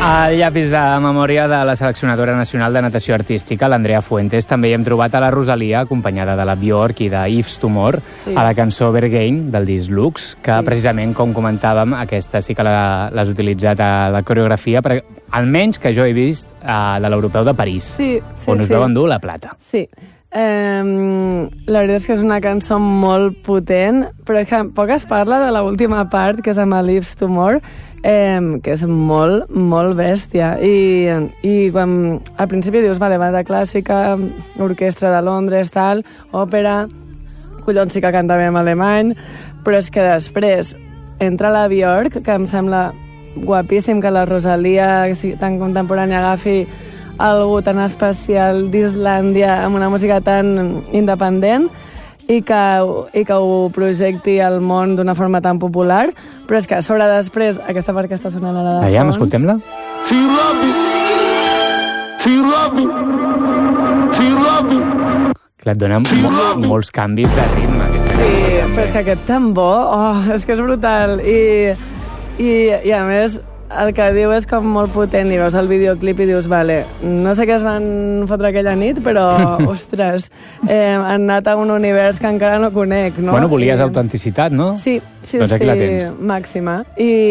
Al llapis de memòria de la seleccionadora nacional de natació artística, l'Andrea Fuentes, també hi hem trobat a la Rosalia, acompanyada de la Björk i de Yves Tumor, a la cançó Berghain, del disc Lux, que precisament, com comentàvem, aquesta sí que l'has utilitzat a la coreografia, almenys que jo he vist de l'Europeu de París, on us veu endur la plata. Sí. La veritat és que és una cançó molt potent, però poc es parla de l'última part, que és amb l'Yves Tumor, que és molt, molt bèstia. I quan al principi dius, vale, va de clàssica, orquestra de Londres, tal, òpera, collons sí que canta bé en alemany, però és que després entra la Björk, que em sembla guapíssim que la Rosalia tan contemporània agafi algú tan especial d'Islàndia amb una música tan independent i que ho projecti al món d'una forma tan popular, però és que a sobre després, aquesta part que està sonant ara de fons... Aviam, escoltem-la. Clar, et dona molts canvis de ritme. Sí, però és que aquest tambor, és que és brutal. I a més, el que diu és com molt potent, i veus el videoclip i dius, vale, no sé què es van fotre aquella nit, però, ostres, han anat a un univers que encara no conec, no? Bueno, volies autenticitat, no? Sí, doncs aquí la tens. Màxima.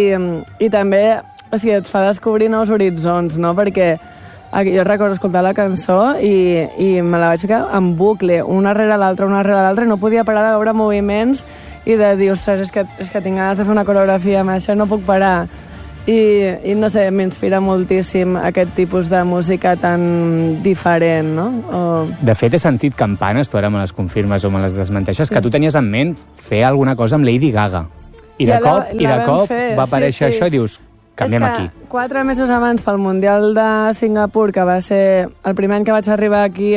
I també, o sigui, et fa descobrir nous horitzons, no? Perquè jo recordo escoltar la cançó i me la vaig ficar en bucle, una rere l'altra, i no podia parar de veure moviments i de dir, ostres, és que tinc ganes de fer una coreografia amb això, no puc parar. I no sé, m'inspira moltíssim aquest tipus de música tan diferent, no? De fet, he sentit campanes, tu ara me les confirmes o me les desmenteixes, que tu tenies en ment fer alguna cosa amb Lady Gaga. I de cop va aparèixer això i dius, canviem aquí. És que 4 mesos abans, pel Mundial de Singapur, que va ser el primer any que vaig arribar aquí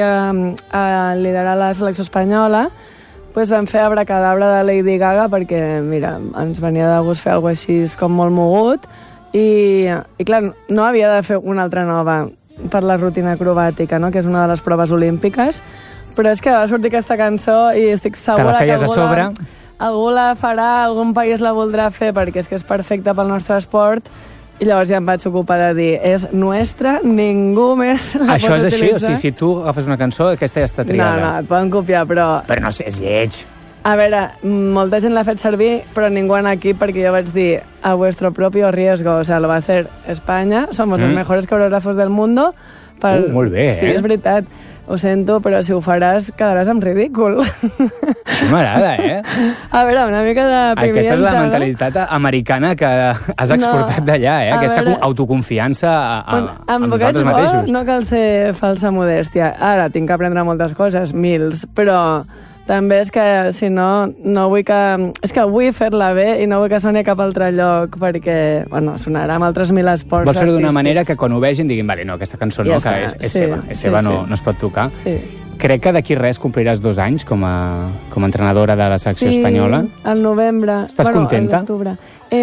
a liderar la selecció espanyola, doncs vam fer Abracadabra de Lady Gaga perquè, mira, ens venia de gust fer alguna cosa així com molt mogut i clar, no havia de fer una altra nova per la rutina acrobàtica, no? Que és una de les proves olímpiques, però és que va sortir aquesta cançó i estic segura que algú la farà, algun país la voldrà fer perquè és que és perfecta pel nostre esport. I llavors ja em vaig ocupar de dir, és nostra, ningú més la Això pot és utilitzar. així? O sigui, si tu agafes una cançó, aquesta ja està triada. No, et poden copiar, però... Però no sé, és lleig. A veure, molta gent l'ha fet servir, però ningú en aquí, perquè jo vaig dir, a vuestro propio riesgo, o sea, lo va a hacer España, somos los mejores coreógrafos del mundo. Molt bé, Sí, és veritat. Ho sento, però si ho faràs quedaràs en ridícul. Això m'agrada, A veure, una mica de pimienta. Aquesta és la mentalitat americana que has exportat d'allà, aquesta autoconfiança amb nosaltres mateixos. No cal ser falsa modèstia. Ara, tinc que aprendre moltes coses, mils, però també és que, si no, no vull que... És que vull fer-la bé i no vull que soni a cap altre lloc, perquè, bueno, sonarà amb altres 1000 esports Vols fer-ho d'una manera que quan ho vegin diguin, vale, no, aquesta cançó no, que és seva, no es pot tocar. Sí. Crec que d'aquí res compliràs 2 anys com a entrenadora de la selecció espanyola. Sí, al novembre. Estàs contenta? A l'octubre.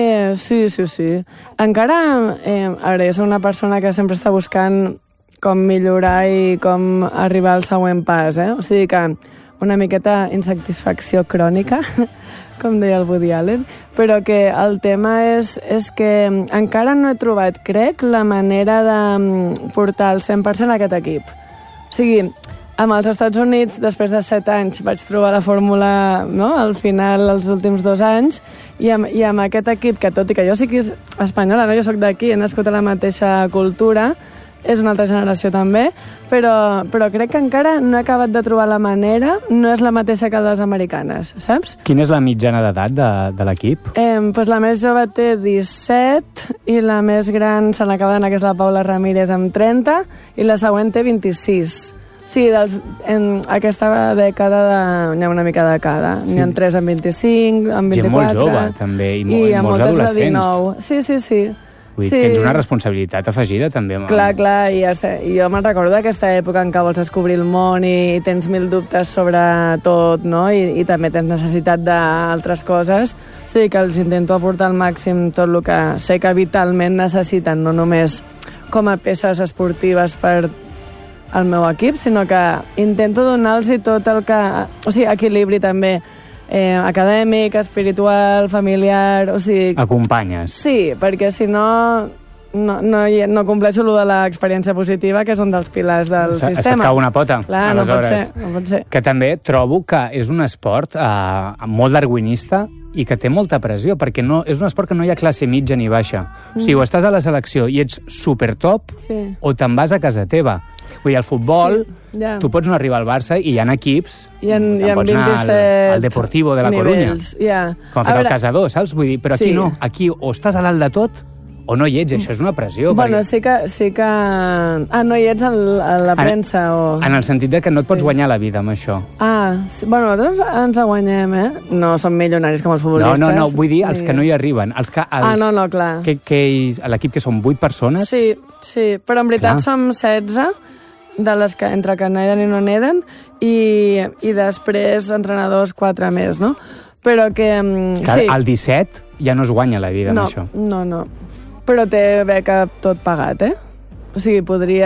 Sí. Encara, a veure, jo soc una persona que sempre està buscant com millorar i com arribar al següent pas, O sigui que una miqueta insatisfacció crònica, com deia el Woody Allen, però que el tema és que encara no he trobat, crec, la manera de portar el 100% a aquest equip. O sigui, amb els Estats Units, després de 7 anys, vaig trobar la fórmula, no?, al final, els últims 2 anys, i amb aquest equip, que tot i que jo sí que és espanyola, no?, jo soc d'aquí, he nascut a la mateixa cultura, és una altra generació també, però crec que encara no he acabat de trobar la manera, no és la mateixa que les americanes, saps? Quina és la mitjana d'edat de l'equip? Pues la més jove té 17 i la més gran se n'acaba d'anar, que és la Paula Ramírez, amb 30, i la següent té 26. Sí, en aquesta dècada n'hi ha una mica de cada. N'hi ha 3 amb 25, amb 24... Gent molt jove, també, i molts adolescents. Sí. Vull dir, tens una responsabilitat afegida, també. Clar, i jo me'n recordo d'aquesta època en què vols descobrir el món i tens 1000 dubtes sobre tot, no? I també tens necessitat d'altres coses. O sigui que els intento aportar al màxim tot el que sé que vitalment necessiten, no només com a peces esportives per al meu equip, sinó que intento donar-los tot el que... O sigui, equilibri també acadèmic, espiritual, familiar... O sigui... Acompanyes. Sí, perquè si no no compleixo el de l'experiència positiva, que és un dels pilars del sistema. Se't cau una pota, clar, aleshores. No pot ser. Que també trobo que és un esport molt darwinista i que té molta pressió, perquè és un esport que no hi ha classe mitja ni baixa. O sigui, o estàs a la selecció i ets supertop, o te'n vas a casa teva. Vull dir, al futbol, tu pots no arribar al Barça i hi ha equips, pots anar al Deportivo de la Corunya, com ha fet el Casador, saps? Vull dir, però aquí no, aquí o estàs a dalt de tot o no hi ets, això és una pressió. Bueno, sí que... no hi ets a la premsa o... En el sentit de que no et pots guanyar la vida amb això. Bueno, nosaltres ens guanyem, No som milionaris com els futbolistes. No, vull dir els que no hi arriben. No, clar. L'equip que són 8 persones... Sí, però en veritat som 16, de les que entre que neden i no neden, i després entrenadors 4 més, no? Però que... sí. El 17 ja no es guanya la vida amb això. No. Però té beca tot pagat, O sigui,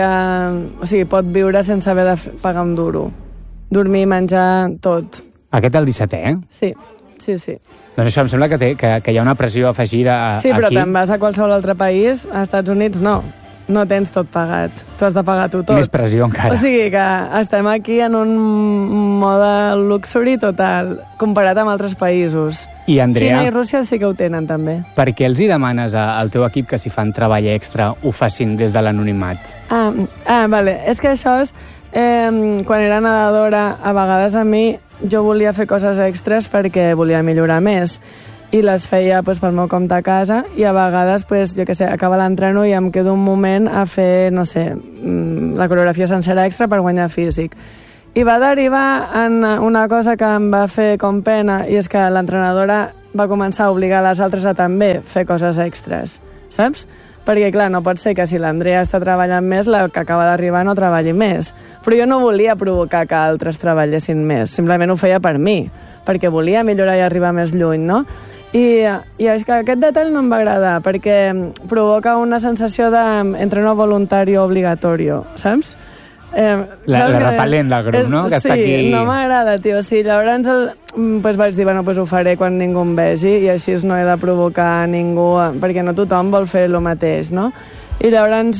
pot viure sense haver de pagar un duro. Dormir, menjar, tot. Aquest el 17è, Sí. Doncs això em sembla que hi ha una pressió afegida aquí. Sí, però te'n vas a qualsevol altre país, als Estats Units no tens tot pagat. Tu has de pagar tu tot. Més pressió encara. O sigui que estem aquí en un mode luxury total, comparat amb altres països. I Andrea, Xina i Rússia sí que ho tenen, també. Per què els hi demanes al teu equip que si fan treball extra ho facin des de l'anonimat? Vale. És que això és... quan era nedadora, a vegades a mi jo volia fer coses extres perquè volia millorar més. I les feia pel meu compte a casa i a vegades, jo què sé, acaba l'entreno i em quedo un moment a fer, no sé, la coreografia sencera extra per guanyar físic. I va derivar en una cosa que em va fer com pena, i és que l'entrenadora va començar a obligar les altres a també fer coses extres, saps? Perquè, clar, no pot ser que si l'Andrea està treballant més, la que acaba d'arribar no treballi més. Però jo no volia provocar que altres treballessin més, simplement ho feia per mi, perquè volia millorar i arribar més lluny, no? I és que aquest detall no em va agradar, perquè provoca una sensació d'entreno voluntari obligatori, saps? La repel·lent del grup, no? Que sí, està aquí... no m'agrada, tio. Sí, llavors vaig dir, ho faré quan ningú em vegi i així no he de provocar ningú, perquè no tothom vol fer el mateix, no? I llavors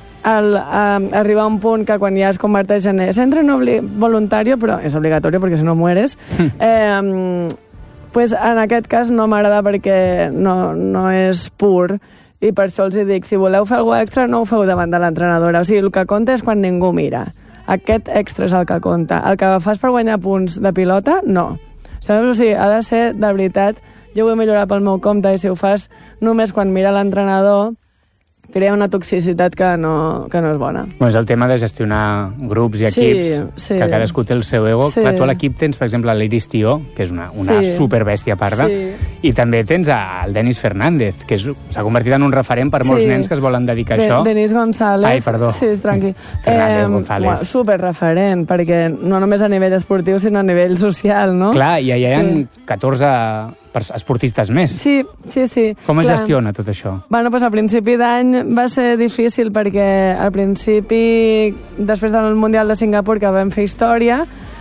arriba un punt que quan ja es converteix en entreno voluntari, però és obligatori perquè si no mueres, pues en aquest cas no m'agrada perquè no és pur, i per això els dic, si voleu fer alguna extra no ho feu davant de l'entrenadora, o sigui, el que compta és quan ningú mira, aquest extra és el que compta, el que fas per guanyar punts de pilota, no, saps? O sigui, ha de ser de veritat, jo vull millorar pel meu compte i si ho fas només quan mira l'entrenador crea una toxicitat que no és bona. És el tema de gestionar grups i equips, que cadascú té el seu ego. Clar, tu a l'equip tens, per exemple, l'Iris Tió, que és una superbèstia parda, i també tens el Denis Fernández, que s'ha convertit en un referent per molts nens que es volen dedicar a això. Denis González. Ai, perdó. Sí, tranqui. Fernández González. Superreferent, perquè no només a nivell esportiu, sinó a nivell social, no? Clar, i allà hi ha 14 esportistes més. Sí. Com es gestiona tot això? Bueno, doncs a principi d'any va ser difícil perquè al principi, després del Mundial de Singapur, que vam fer història,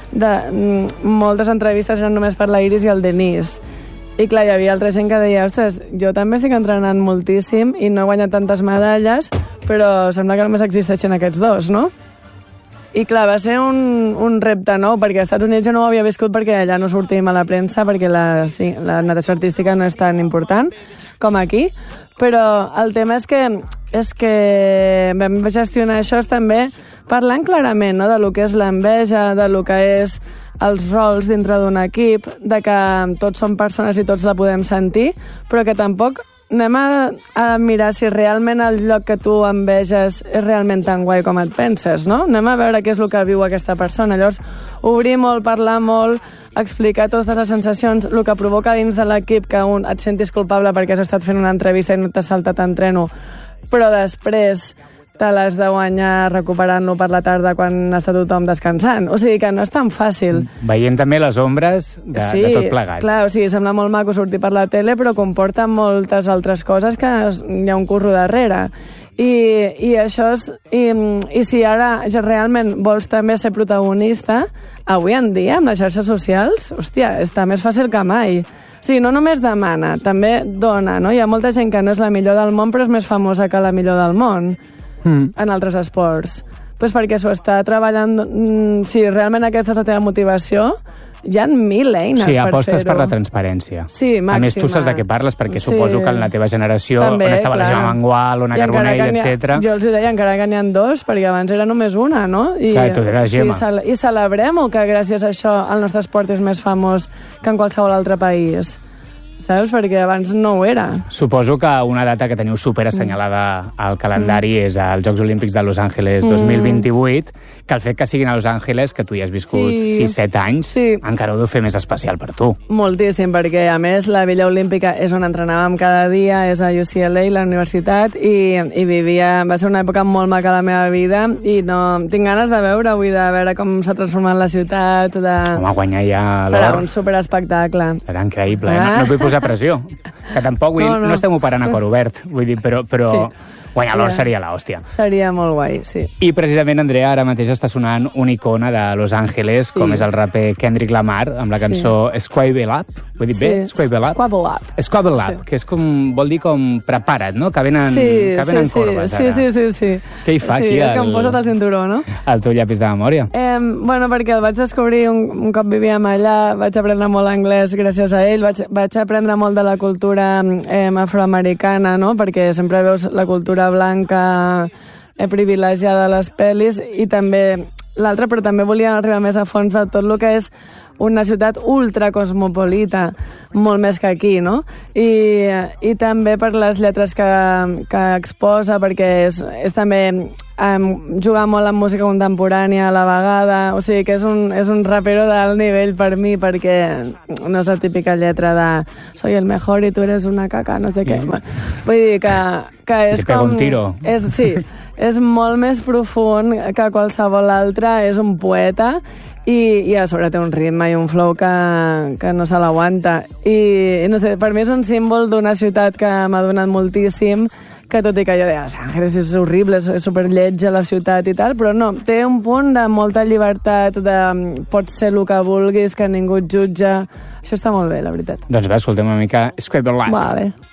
moltes entrevistes eren només per la Iris i el Denis. I clar, hi havia altra gent que deia, ostres, jo també estic entrenant moltíssim i no he guanyat tantes medalles, però sembla que només existeixen aquests dos, no? I clar, va ser un repte nou, perquè als Estats Units jo no ho havia viscut perquè allà no sortim a la premsa, perquè la natació artística no és tan important com aquí, però el tema és que vam gestionar això també parlant clarament, no?, de lo que és l'enveja, de lo que és els rols dintre d'un equip, de que tots som persones i tots la podem sentir, però que tampoc anem a mirar si realment el lloc que tu enveges és realment tan guai com et penses, no? Anem a veure què és el que viu aquesta persona. Llavors, obrir molt, parlar molt, explicar totes les sensacions, el que provoca dins de l'equip que et sentis culpable perquè has estat fent una entrevista i no t'has saltat entreno, però després te l'has de guanyar recuperant-lo per la tarda quan està tothom descansant. O sigui que no és tan fàcil. Veient també les ombres de tot plegat. Sí, clar, o sigui, sembla molt maco sortir per la tele, però comporta moltes altres coses que hi ha un curro darrere. I això és... I si ara realment vols també ser protagonista, avui en dia, amb les xarxes socials, hòstia, està més fàcil que mai. Sí, no només demana, també dona, no? Hi ha molta gent que no és la millor del món, però és més famosa que la millor del món en altres esports. Pues perquè s'ho està treballant... Si realment aquesta és la teva motivació, hi ha 1000 eines per fer-ho. Sí, apostes per la transparència. Sí, màxima. A més, tu saps de què parles, perquè suposo que en la teva generació, també, on estava la Gemma Mengual, una Carbonell, etc. Jo els deia, encara que n'hi ha 2, perquè abans era només una, no? Clar, tu eres Gemma. I celebrem-ho, que gràcies a això el nostre esport és més famós que en qualsevol altre país. Saps? Perquè abans no ho era. Suposo que una data que teniu superassenyalada al calendari és els Jocs Olímpics de Los Angeles 2028, que el fet que siguin a Los Angeles, que tu hi has viscut 6-7 anys, encara ho deu fer més especial per tu. Moltíssim, perquè a més la Villa Olímpica és on entrenàvem cada dia, és a UCLA, la universitat, i vivia... Va ser una època molt maca a la meva vida i no... Tinc ganes de veure, vull de veure com s'ha transformat la ciutat. Home, guanyar ja l'or. Serà un superespectacle. Serà increïble, no vull posar pressió. Que tampoc, no estem operant a cor obert, vull dir, però guanyar l'or seria l'hòstia. Seria molt guai, sí. I precisament, Andrea, ara mateix està sonant una icona de Los Angeles, com és el raper Kendrick Lamar, amb la cançó Squabble Up. Ho he dit bé? Squabble Up? Squabble Up. Squabble Up, que és com, vol dir com prepara't, no? Que venen corbes, ara. Sí. Què hi fa aquí? És que em posa't el cinturó, no? El teu llapis de memòria. Bueno, perquè el vaig descobrir un cop vivíem allà, vaig aprendre molt anglès gràcies a ell, vaig aprendre molt de la cultura afroamericana, no? Perquè sempre veus la cultura blanca privilegiada a les pel·lis i també l'altra, però també volia arribar més a fons de tot el que és una ciutat ultracosmopolita, molt més que aquí, no? I també per les lletres que exposa, perquè és també jugar molt amb música contemporània a la vegada, o sigui que és un rapero d'alt nivell per mi, perquè no és la típica lletra de soy el mejor i tu eres una caca, no sé què. Vull dir que és com... un tiro. Sí, és molt més profund que qualsevol altre, és un poeta i a sobre té un ritme i un flow que no se l'aguanta. I no sé, per mi és un símbol d'una ciutat que m'ha donat moltíssim, que tot i que jo deia, Los Angeles és horrible, és superlletja la ciutat i tal, però no, té un punt de molta llibertat, pots ser el que vulguis, que ningú et jutja. Això està molt bé, la veritat. Doncs va, escoltem una mica Squabble Up. Vale.